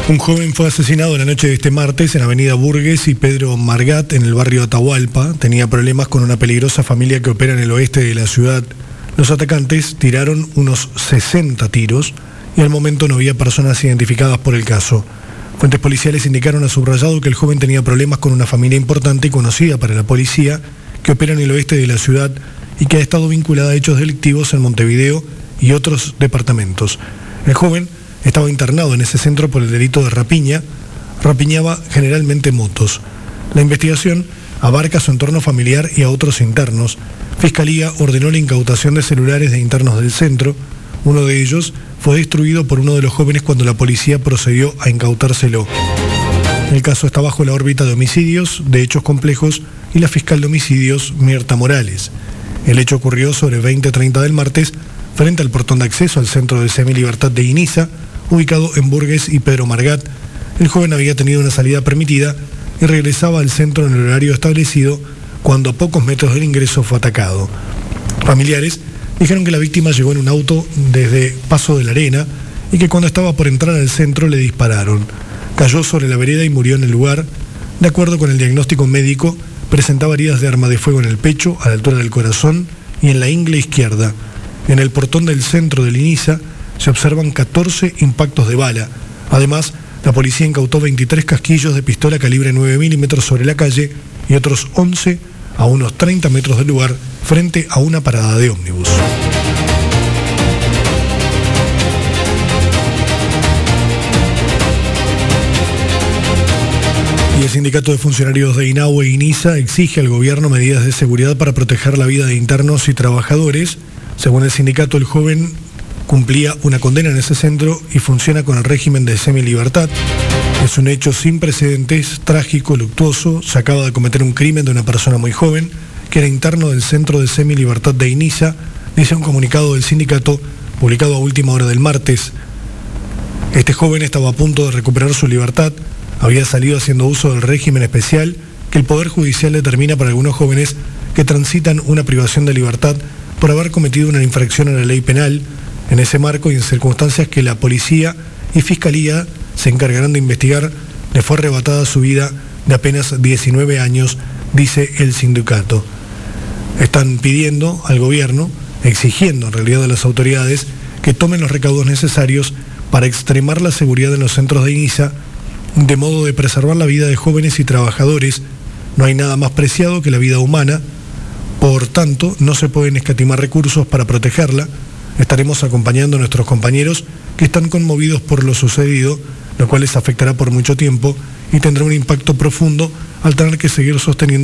Un joven fue asesinado la noche de este martes en Avenida Burgues y Pedro Margat, en el barrio Atahualpa. Tenía problemas con una peligrosa familia que opera en el oeste de la ciudad. Los atacantes tiraron unos 60 tiros y al momento no había personas identificadas por el caso. Fuentes policiales indicaron a subrayado que el joven tenía problemas con una familia importante y conocida para la policía que opera en el oeste de la ciudad y que ha estado vinculada a hechos delictivos en Montevideo y otros departamentos. El joven estaba internado en ese centro por el delito de rapiña. Rapiñaba generalmente motos. La investigación abarca su entorno familiar y a otros internos. Fiscalía ordenó la incautación de celulares de internos del centro. Uno de ellos fue destruido por uno de los jóvenes cuando la policía procedió a incautárselo. El caso está bajo la órbita de homicidios, de hechos complejos y la fiscal de homicidios, Mirta Morales. El hecho ocurrió sobre 20:30 del martes frente al portón de acceso al centro de semilibertad de Iniza, ubicado en Burgues y Pedro Margat. El joven había tenido una salida permitida y regresaba al centro en el horario establecido cuando a pocos metros del ingreso fue atacado. Familiares dijeron que la víctima llegó en un auto desde Paso de la Arena y que cuando estaba por entrar al centro le dispararon. Cayó sobre la vereda y murió en el lugar. De acuerdo con el diagnóstico médico, presentaba heridas de arma de fuego en el pecho, a la altura del corazón y en la ingle izquierda. En el portón del centro del Iniza se observan 14 impactos de bala. Además, la policía incautó 23 casquillos de pistola calibre 9 milímetros sobre la calle y otros 11 a unos 30 metros del lugar frente a una parada de ómnibus. Y el sindicato de funcionarios de INAHUE e INISA exige al gobierno medidas de seguridad para proteger la vida de internos y trabajadores. Según el sindicato, el joven cumplía una condena en ese centro y funciona con el régimen de semilibertad. Es un hecho sin precedentes, trágico, luctuoso. Se acaba de cometer un crimen de una persona muy joven que era interno del centro de semilibertad de Iniza, dice un comunicado del sindicato publicado a última hora del martes. Este joven estaba a punto de recuperar su libertad. Había salido haciendo uso del régimen especial que el Poder Judicial determina para algunos jóvenes que transitan una privación de libertad por haber cometido una infracción a la ley penal. En ese marco y en circunstancias que la policía y fiscalía se encargarán de investigar, le fue arrebatada su vida de apenas 19 años, dice el sindicato. Están pidiendo al gobierno, exigiendo en realidad a las autoridades, que tomen los recaudos necesarios para extremar la seguridad en los centros de Iniza, de modo de preservar la vida de jóvenes y trabajadores. No hay nada más preciado que la vida humana, por tanto, no se pueden escatimar recursos para protegerla. Estaremos acompañando a nuestros compañeros que están conmovidos por lo sucedido, lo cual les afectará por mucho tiempo y tendrá un impacto profundo al tener que seguir sosteniendo